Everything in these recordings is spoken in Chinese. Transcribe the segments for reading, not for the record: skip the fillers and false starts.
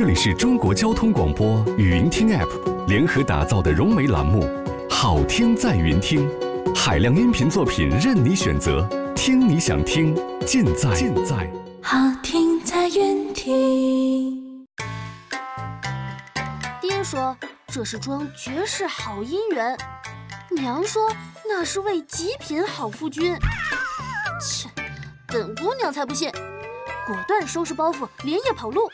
这里是中国交通广播语音听 App 联合打造的融媒栏目，好听在云听，海量音频作品任你选择，听你想听，尽在好听在云听。 爹说这是桩绝世好姻缘，娘说那是位极品好夫君。切，本姑娘才不信，果断收拾包袱，连夜跑路。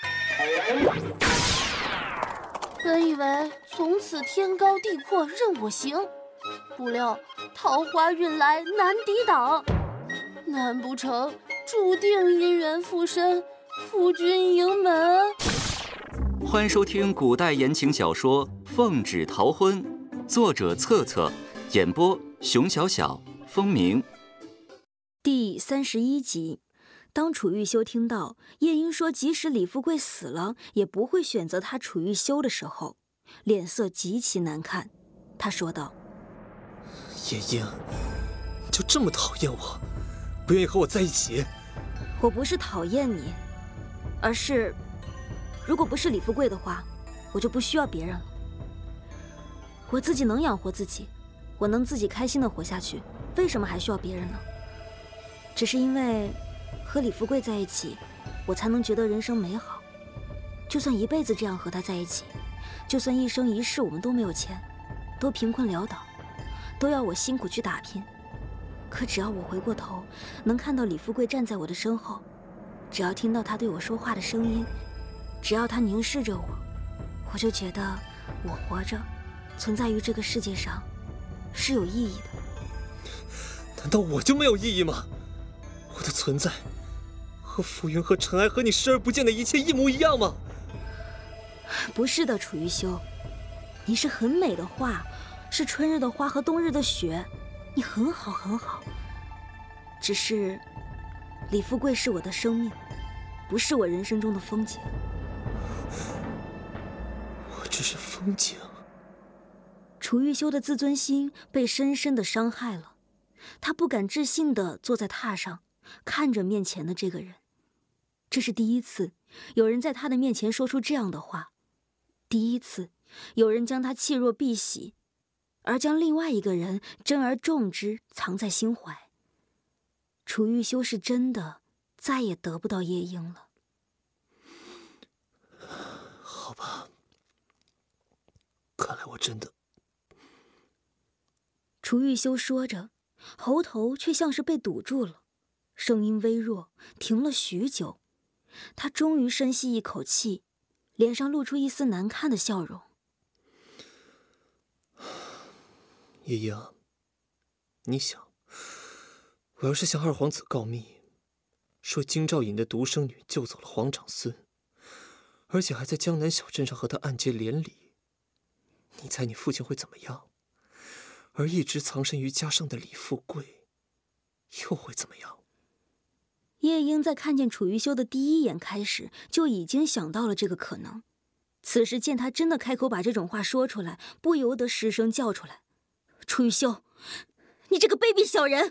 本以为从此天高地阔任我行，不料桃花运来难抵挡，难不成注定姻缘附身，夫君迎门？ 欢迎收听古代言情小说《奉旨逃婚》，作者策策，演播熊小小、风鸣。 第31集，当楚玉修听到夜莺说即使李富贵死了也不会选择他楚玉修的时候，脸色极其难看。他说道： 夜莺，你就这么讨厌我，不愿意和我在一起？ 我不是讨厌你，而是如果不是李富贵的话，我就不需要别人了。我自己能养活自己，我能自己开心的活下去，为什么还需要别人呢？只是因为和李富贵在一起，我才能觉得人生美好。就算一辈子这样和他在一起，就算一生一世我们都没有钱，都贫困潦倒，都要我辛苦去打拼，可只要我回过头能看到李富贵站在我的身后，只要听到他对我说话的声音，只要他凝视着我，我就觉得我活着，存在于这个世界上是有意义的。 难道我就没有意义吗？我的存在和浮云和尘埃和你视而不见的一切一模一样吗？ 不是的，楚玉修，你是很美的花，是春日的花和冬日的雪，你很好很好。只是李富贵是我的生命，不是我人生中的风景。 我只是风景。 楚玉修的自尊心被深深的伤害了，他不敢置信地坐在榻上，看着面前的这个人。这是第一次有人在他的面前说出这样的话，第一次有人将他弃若敝屣，而将另外一个人珍而重之，藏在心怀。楚玉修是真的再也得不到夜莺了。 好吧，看来我真的…… 楚玉修说着，喉头却像是被堵住了，声音微弱，停了许久。他终于深吸一口气，脸上露出一丝难看的笑容。 夜莺，你想，我要是向二皇子告密，说京兆尹的独生女救走了皇长孙，而且还在江南小镇上和他暗结连理，你猜你父亲会怎么样？而一直藏身于家上的李富贵又会怎么样？ 夜莺在看见楚玉修的第一眼开始就已经想到了这个可能，此时见他真的开口把这种话说出来，不由得失声叫出来：楚玉修，你这个卑鄙小人！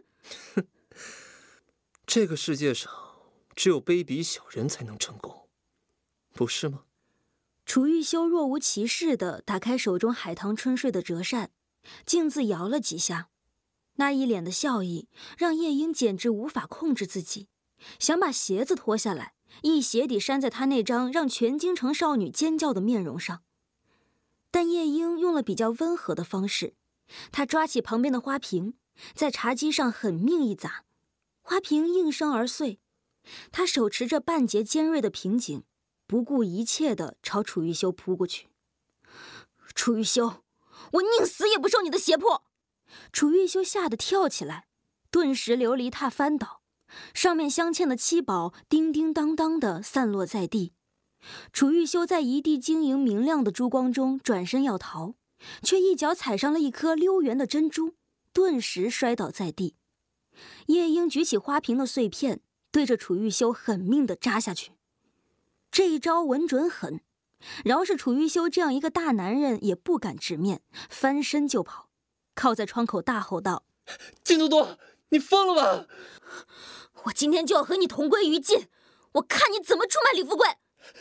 这个世界上只有卑鄙小人才能成功，不是吗？ 楚玉修若无其事地打开手中海棠春睡的折扇，径自摇了几下，那一脸的笑意让夜莺简直无法控制自己，想把鞋子脱下来，一鞋底扇在他那张让全京城少女尖叫的面容上。但夜莺用了比较温和的方式，他抓起旁边的花瓶，在茶几上狠命一砸，花瓶应声而碎。他手持着半截尖锐的瓶颈，不顾一切地朝楚玉修扑过去。楚玉修，我宁死也不受你的胁迫！楚玉修吓得跳起来，顿时琉璃榻翻倒，上面镶嵌的七宝叮叮当当地散落在地。楚玉修在一地晶莹明亮的珠光中转身要逃，却一脚踩上了一颗溜圆的珍珠，顿时摔倒在地。夜莺举起花瓶的碎片，对着楚玉修狠命地扎下去。这一招稳准狠，饶是楚玉修这样一个大男人也不敢直面，翻身就跑，靠在窗口大吼道： 金都督，你疯了吧？ 我今天就要和你同归于尽，我看你怎么出卖李富贵！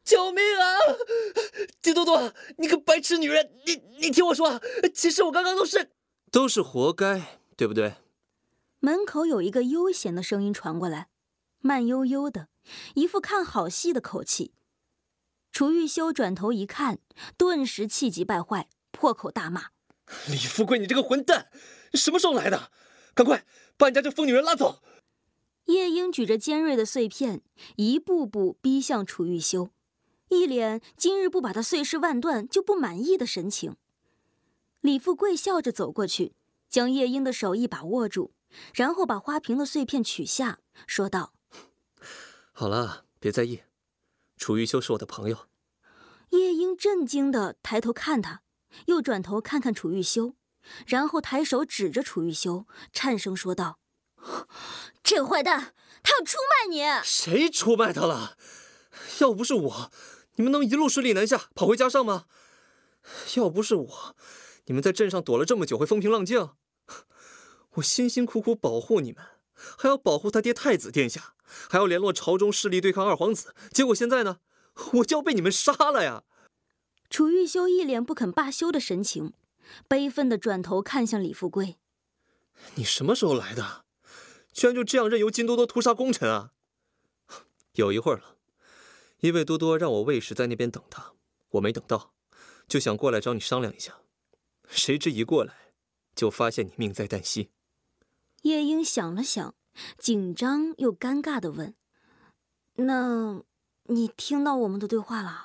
救命啊！金多多，你个白痴女人，你听我说，其实我刚刚都是活该，对不对？ 门口有一个悠闲的声音传过来，慢悠悠的，一副看好戏的口气。楚玉修转头一看，顿时气急败坏，破口大骂：“ 李富贵，你这个混蛋，什么时候来的？赶快把你家这疯女人拉走！” 夜莺举着尖锐的碎片，一步步逼向楚玉修，一脸今日不把他碎尸万段就不满意的神情。李富贵笑着走过去，将夜莺的手一把握住，然后把花瓶的碎片取下，说道：“ 好了，别在意，楚玉修是我的朋友。” 夜莺震惊地抬头看他，又转头看看楚玉修，然后抬手指着楚玉修，颤声说道：“这个坏蛋，他要出卖你！” 谁出卖他了？要不是我，你们能一路顺利南下，跑回家上吗？要不是我，你们在镇上躲了这么久，会风平浪静？我辛辛苦苦保护你们，还要保护他爹太子殿下，还要联络朝中势力对抗二皇子，结果现在呢，我就要被你们杀了呀！ 楚玉修一脸不肯罢休的神情，悲愤地转头看向李富贵：“ 你什么时候来的？居然就这样任由金多多屠杀功臣啊！”有一会儿了，因为多多让我喂食在那边等他，我没等到，就想过来找你商量一下，谁知一过来，就发现你命在旦夕。 夜莺想了想，紧张又尴尬地问：“那你听到我们的对话了？”“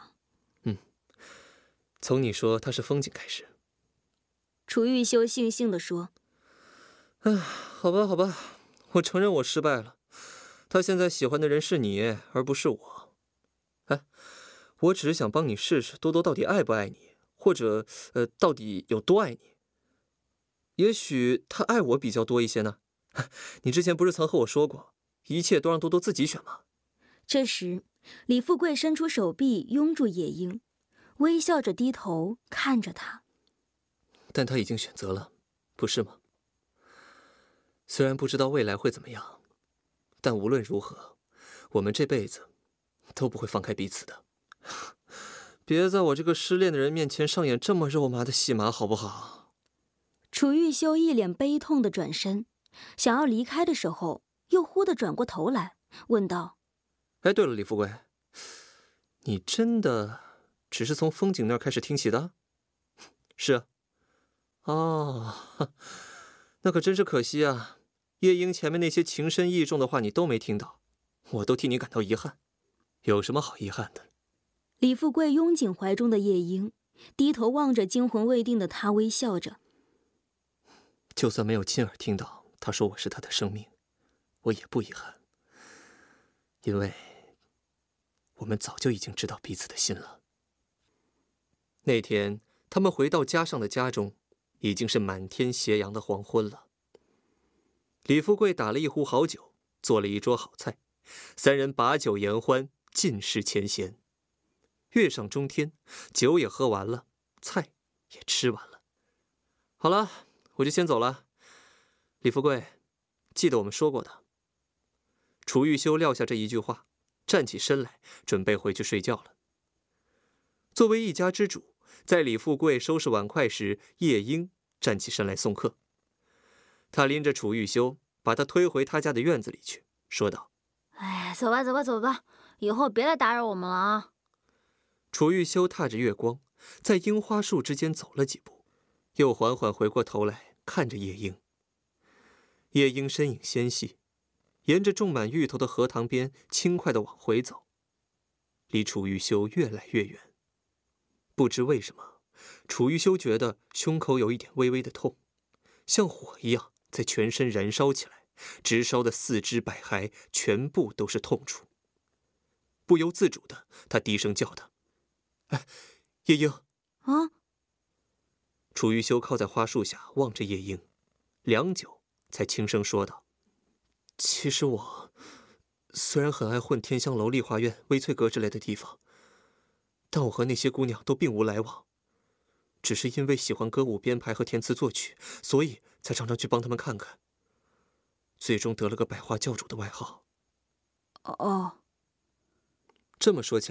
从你说他是风景开始。” 楚玉修悻悻地说：“ 好吧，好吧，我承认我失败了。他现在喜欢的人是你，而不是我。我只是想帮你试试多多到底爱不爱你，或者到底有多爱你。也许他爱我比较多一些呢。你之前不是曾和我说过，一切都让多多自己选吗？” 这时，李富贵伸出手臂拥住夜莺，微笑着低头看着他。 但他已经选择了，不是吗？虽然不知道未来会怎么样，但无论如何，我们这辈子都不会放开彼此的。别在我这个失恋的人面前上演这么肉麻的戏码，好不好？ 楚玉修一脸悲痛地转身，想要离开的时候，又忽地转过头来，问道：“ 哎，对了，李富贵，你真的只是从风景那儿开始听起的？”“是啊。”“哦，那可真是可惜啊！夜莺前面那些情深意重的话你都没听到，我都替你感到遗憾。有什么好遗憾的？” 李富贵拥紧怀中的夜莺，低头望着惊魂未定的他，微笑着：“ 就算没有亲耳听到他说我是他的生命，我也不遗憾，因为我们早就已经知道彼此的心了。”那天他们回到家上的家中，已经是满天斜阳的黄昏了。李富贵打了一壶好酒，做了一桌好菜，三人把酒言欢，尽释前嫌。月上中天，酒也喝完了，菜也吃完了。好了，我就先走了。李富贵，记得我们说过的。楚玉修撂下这一句话，站起身来，准备回去睡觉了。作为一家之主，在李富贵收拾碗筷时，夜莺站起身来送客。他拎着楚玉修，把他推回他家的院子里去，说道：“ 哎，走吧，走吧，走吧，以后别来打扰我们了啊。” 楚玉修踏着月光，在樱花树之间走了几步，又缓缓回过头来看着夜莺。夜莺身影纤细，沿着种满芋头的荷塘边轻快地往回走，离楚玉修越来越远。不知为什么，楚玉修觉得胸口有一点微微的痛，像火一样在全身燃烧起来，直烧的四肢百骸全部都是痛处。不由自主的，他低声叫道：“哎，夜莺！” 啊！ 楚玉修靠在花树下望着夜莺，良久才轻声说道：“其实我虽然很爱混天香楼、丽华苑、微翠阁之类的地方，但我和那些姑娘都并无来往，只是因为喜欢歌舞编排和填词作曲，所以才常常去帮他们看看，最终得了个百花教主的外号。” 哦。 这么说起来，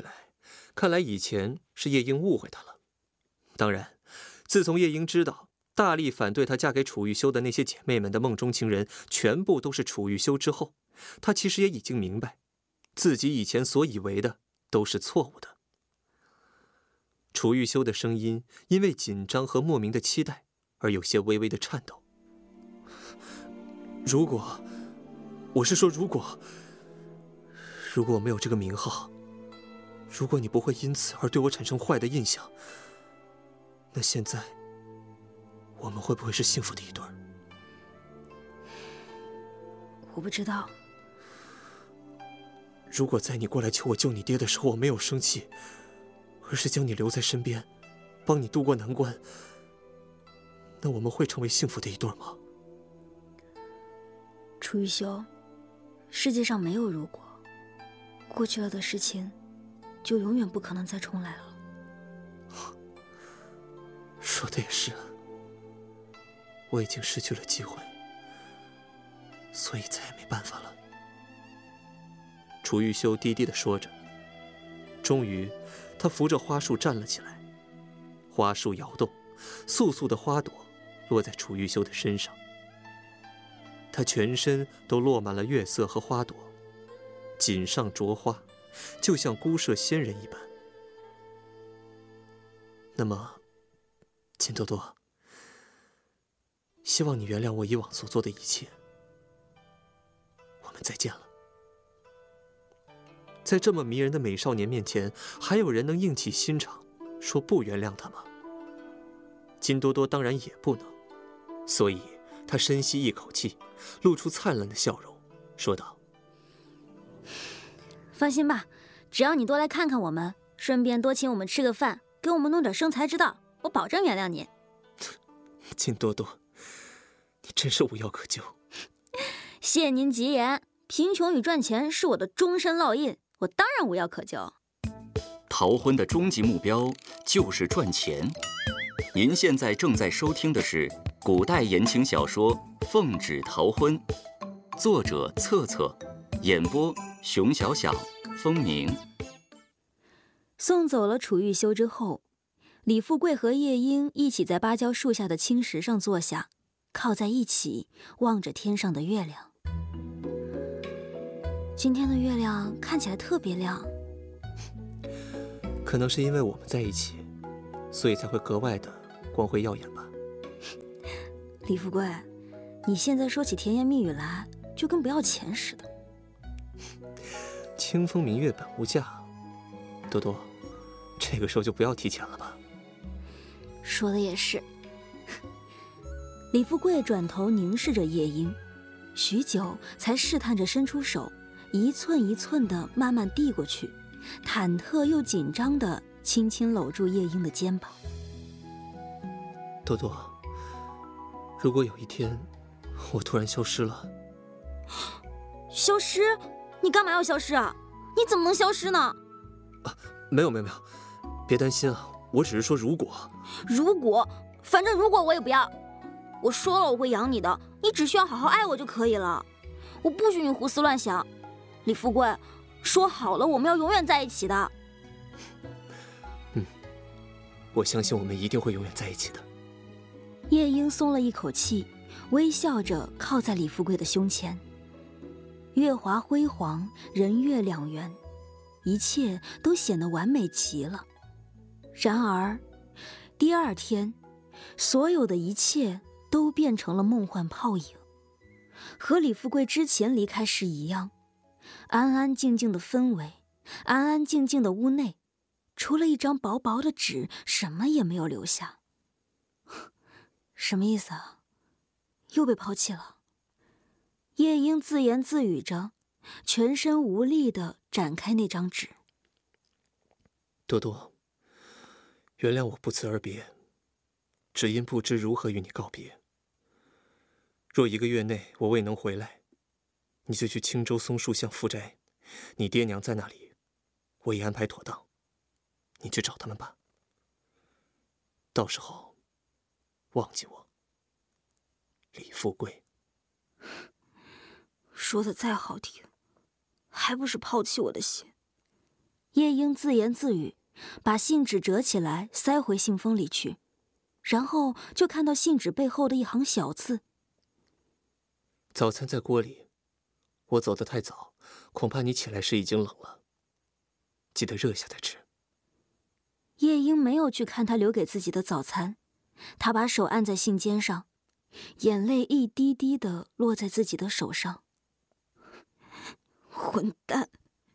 看来以前是夜莺误会他了。当然，自从夜莺知道大力反对她嫁给楚玉修的那些姐妹们的梦中情人全部都是楚玉修之后，她其实也已经明白，自己以前所以为的都是错误的。楚玉修的声音因为紧张和莫名的期待而有些微微的颤抖。如果，我是说如果我没有这个名号，如果你不会因此而对我产生坏的印象，那现在我们会不会是幸福的一对儿？ 我不知道。 如果在你过来求我救你爹的时候，我没有生气，而是将你留在身边，帮你度过难关，那我们会成为幸福的一对儿吗？ 楚玉修，世界上没有如果，过去了的事情就永远不可能再重来了。 说的也是，我已经失去了机会，所以再也没办法了。楚玉修低低地说着，终于，他扶着花树站了起来。花树摇动，簌簌的花朵落在楚玉修的身上。他全身都落满了月色和花朵，锦上着花，就像孤舍仙人一般。那么，金多多，希望你原谅我以往所做的一切。我们再见了。在这么迷人的美少年面前，还有人能硬起心肠说不原谅他吗？金多多当然也不能，所以他深吸一口气，露出灿烂的笑容，说道：“ 放心吧，只要你多来看看我们，顺便多请我们吃个饭，给我们弄点生财之道，我保证原谅你。” 金多多，你真是无药可救。 谢您吉言，贫穷与赚钱是我的终身烙印，我当然无药可救。 逃婚的终极目标就是赚钱。您现在正在收听的是古代言情小说《奉旨逃婚》，作者策策，演播熊小小、风鸣。 送走了楚玉修之后，李富贵和夜莺一起在芭蕉树下的青石上坐下，靠在一起，望着天上的月亮。今天的月亮看起来特别亮， 可能是因为我们在一起，所以才会格外的光辉耀眼吧。 李富贵，你现在说起甜言蜜语来，就跟不要钱似的。 清风明月本无价，多多，这个时候就不要提钱了吧。 说的也是。李富贵转头凝视着夜莺，许久才试探着伸出手，一寸一寸地慢慢递过去，忐忑又紧张地轻轻搂住夜莺的肩膀。 多多，如果有一天我突然消失了， 消失？你干嘛要消失啊？你怎么能消失呢？ 没有，别担心啊，我只是说如果， 反正如果我也不要。我说了我会养你的，你只需要好好爱我就可以了。我不许你胡思乱想。李富贵，说好了我们要永远在一起的。 我相信我们一定会永远在一起的。 夜莺松了一口气，微笑着靠在李富贵的胸前。月华辉煌，人月两圆，一切都显得完美极了。然而，第二天，所有的一切都变成了梦幻泡影，和李富贵之前离开时一样。安安静静的氛围，安安静静的屋内，除了一张薄薄的纸，什么也没有留下。什么意思啊？又被抛弃了？夜莺自言自语着，全身无力地展开那张纸。 多多，原谅我不辞而别，只因不知如何与你告别。若1个月内我未能回来，你就去青州松树巷富宅，你爹娘在那里，我已安排妥当，你去找他们吧。到时候，忘记我，李富贵。 说的再好听，还不是抛弃我的心。 夜莺自言自语，把信纸折起来塞回信封里去，然后就看到信纸背后的一行小字： 早餐在锅里，我走得太早，恐怕你起来时已经冷了，记得热下再吃。 夜莺没有去看他留给自己的早餐，他把手按在信笺上，眼泪一滴滴地落在自己的手上。混蛋！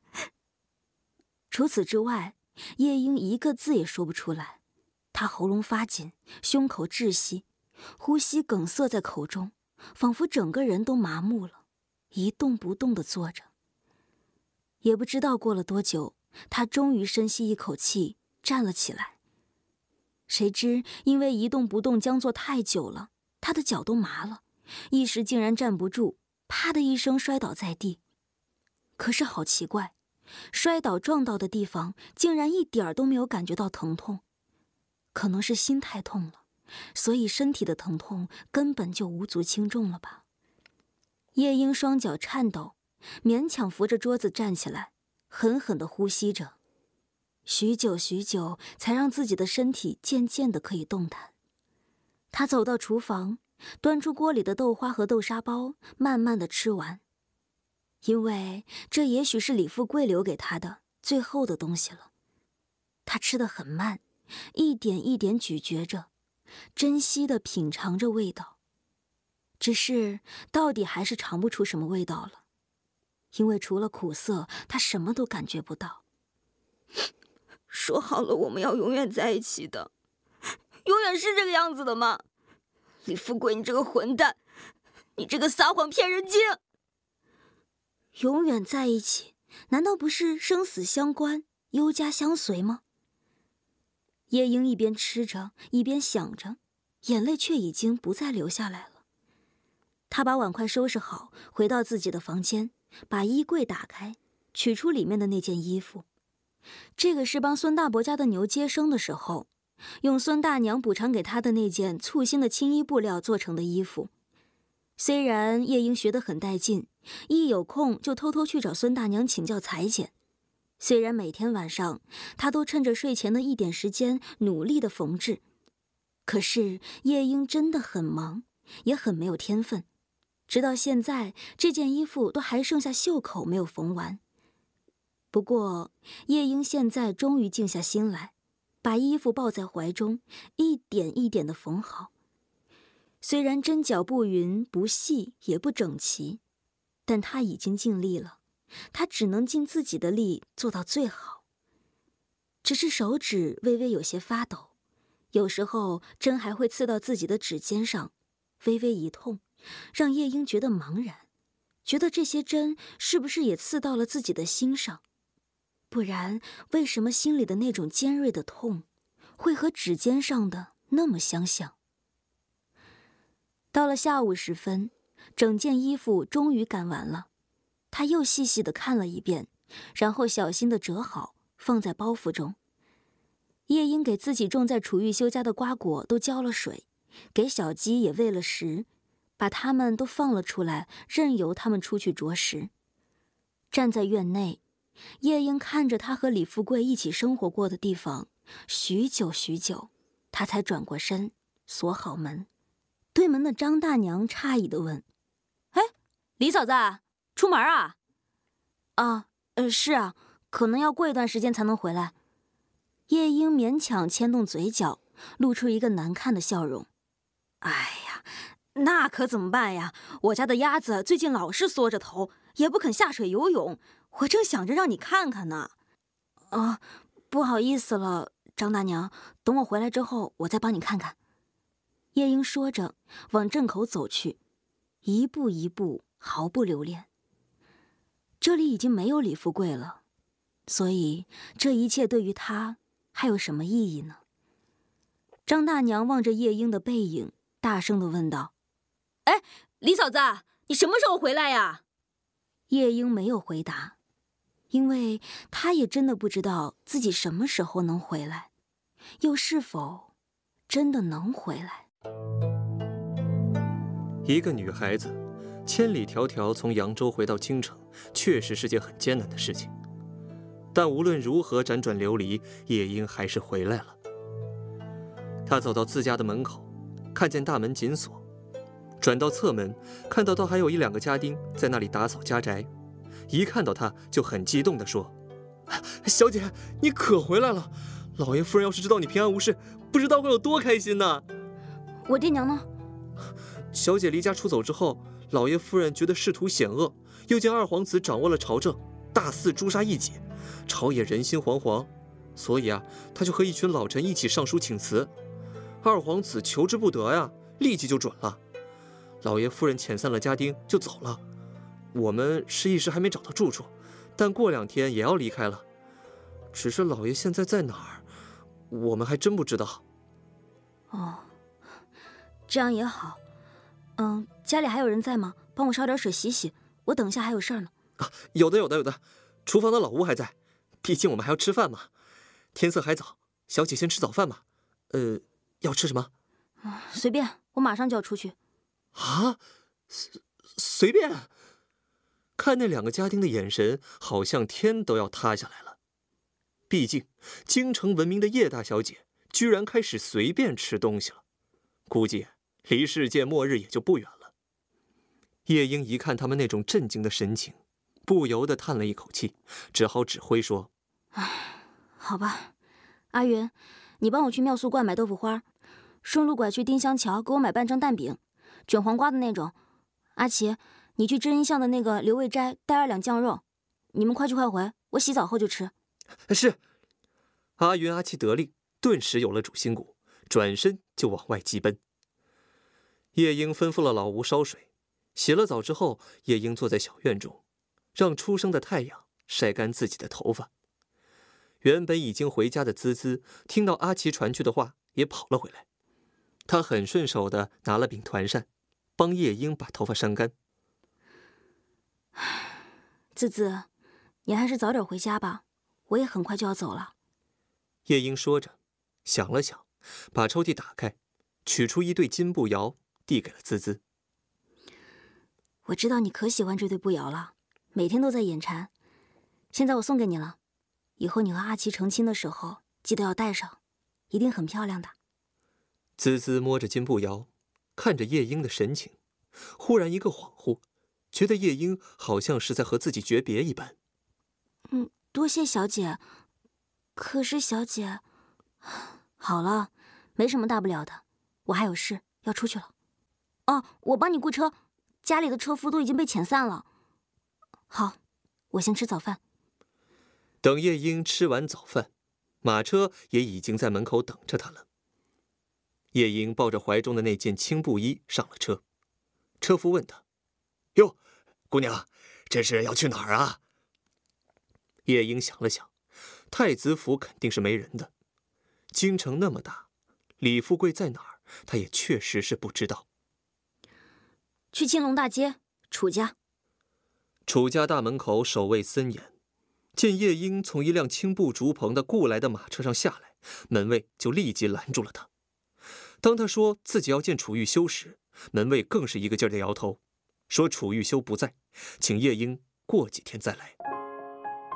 除此之外，夜莺一个字也说不出来。他喉咙发紧，胸口窒息，呼吸梗塞在口中，仿佛整个人都麻木了，一动不动地坐着。也不知道过了多久，他终于深吸一口气，站了起来。谁知因为一动不动僵坐太久了，他的脚都麻了，一时竟然站不住，啪的一声摔倒在地。可是好奇怪，摔倒撞到的地方竟然一点儿都没有感觉到疼痛。可能是心太痛了，所以身体的疼痛根本就无足轻重了吧。夜莺双脚颤抖，勉强扶着桌子站起来，狠狠地呼吸着。许久许久，才让自己的身体渐渐地可以动弹。他走到厨房，端出锅里的豆花和豆沙包，慢慢地吃完。因为这也许是李富贵留给他的最后的东西了。他吃得很慢，一点一点咀嚼着，珍惜地品尝着味道。只是到底还是尝不出什么味道了，因为除了苦涩，他什么都感觉不到。说好了我们要永远在一起的，永远是这个样子的吗？李富贵，你这个混蛋，你这个撒谎骗人精！永远在一起，难道不是生死相关、忧家相随吗？夜莺一边吃着，一边想着，眼泪却已经不再流下来了。他把碗筷收拾好，回到自己的房间，把衣柜打开，取出里面的那件衣服。这个是帮孙大伯家的牛接生的时候，用孙大娘补偿给他的那件簇新的青衣布料做成的衣服。虽然夜莺学得很带劲，一有空就偷偷去找孙大娘请教裁剪。虽然每天晚上他都趁着睡前的一点时间努力地缝制，可是夜莺真的很忙，也很没有天分。直到现在，这件衣服都还剩下袖口没有缝完。不过夜莺现在终于静下心来，把衣服抱在怀中，一点一点地缝好。虽然针脚不匀、不细也不整齐，但他已经尽力了，他只能尽自己的力做到最好。只是手指微微有些发抖，有时候针还会刺到自己的指尖上，微微一痛，让夜莺觉得茫然，觉得这些针是不是也刺到了自己的心上？不然为什么心里的那种尖锐的痛会和指尖上的那么相像？到了下午时分，整件衣服终于干完了。他又细细地看了一遍，然后小心地折好，放在包袱中。夜莺给自己种在楚玉修家的瓜果都浇了水，给小鸡也喂了食，把它们都放了出来，任由它们出去啄食。站在院内，夜莺看着他和李富贵一起生活过的地方，许久许久，他才转过身，锁好门。对门的张大娘诧异地问：“哎，李嫂子，出门啊？”“啊，是啊，可能要过一段时间才能回来。”夜莺勉强牵动嘴角，露出一个难看的笑容。“哎呀，那可怎么办呀？我家的鸭子最近老是缩着头，也不肯下水游泳，我正想着让你看看呢。”“啊，不好意思了，张大娘，等我回来之后，我再帮你看看。”夜莺说着，往镇口走去，一步一步，毫不留恋。这里已经没有李富贵了，所以这一切对于他还有什么意义呢？张大娘望着夜莺的背影，大声地问道：“哎，李嫂子，你什么时候回来呀？”夜莺没有回答，因为她也真的不知道自己什么时候能回来，又是否真的能回来。 一个女孩子千里迢迢从扬州回到京城，确实是件很艰难的事情。 但无论如何辗转流离，夜莺还是回来了。他走到自家的门口，看见大门紧锁，转到侧门，看到还有1-2个家丁在那里打扫家宅。一看到他，就很激动地说：“小姐，你可回来了！老爷夫人要是知道你平安无事，不知道会有多开心呢。” 我爹娘呢？ 小姐离家出走之后，老爷夫人觉得仕途险恶，又见二皇子掌握了朝政，大肆诛杀异己，朝野人心惶惶，所以他就和一群老臣一起上书请辞。二皇子求之不得呀，立即就准了。老爷夫人遣散了家丁就走了。我们是一时还没找到住处，但过2天也要离开了。只是老爷现在在哪儿，我们还真不知道。 哦，这样也好。家里还有人在吗？帮我烧点水洗洗，我等一下还有事儿呢。 有的，厨房的老吴还在，毕竟我们还要吃饭嘛。天色还早，小姐先吃早饭吧。要吃什么？ 随便，我马上就要出去。 随便。看那2个家丁的眼神，好像天都要塌下来了。毕竟京城闻名的叶大小姐居然开始随便吃东西了，估计离世界末日也就不远了。夜莺一看他们那种震惊的神情，不由得叹了一口气，只好指挥说：“ 好吧，阿云，你帮我去妙素观买豆腐花，顺路拐去丁香桥给我买半张蛋饼，卷黄瓜的那种。阿奇，你去知音巷的那个刘味斋带2两酱肉。你们快去快回，我洗澡后就吃。” 是。阿云、阿七得令，顿时有了主心骨，转身就往外急奔。夜莺吩咐了老吴烧水，洗了澡之后，夜莺坐在小院中，让初升的太阳晒干自己的头发。原本已经回家的滋滋，听到阿奇传去的话，也跑了回来。他很顺手地拿了柄团扇，帮夜莺把头发扇干。 滋滋，你还是早点回家吧，我也很快就要走了。 夜莺说着，想了想，把抽屉打开，取出一对金步摇，递给了滋滋。 我知道你可喜欢这对步摇了，每天都在眼馋。现在我送给你了，以后你和阿奇成亲的时候，记得要戴上，一定很漂亮的。 滋滋摸着金步摇，看着夜莺的神情，忽然一个恍惚，觉得夜莺好像是在和自己诀别一般。 多谢小姐。可是小姐，好了，没什么大不了的，我还有事要出去了。我帮你雇车，家里的车夫都已经被遣散了。好，我先吃早饭。 等夜莺吃完早饭，马车也已经在门口等着他了。夜莺抱着怀中的那件青布衣上了车，车夫问他：“哟，姑娘，这是要去哪儿啊？”夜莺想了想，太子府肯定是没人的，京城那么大，李富贵在哪儿，他也确实是不知道。 去青龙大街，楚家。 楚家大门口守卫森严，见夜莺从一辆青布竹棚的雇来的马车上下来，门卫就立即拦住了他。当他说自己要见楚玉修时，门卫更是一个劲儿的摇头，说楚玉修不在，请夜莺过几天再来。